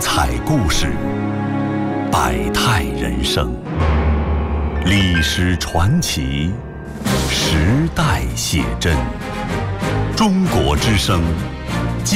彩故事，百态人生，历史传奇，时代写真。中国之声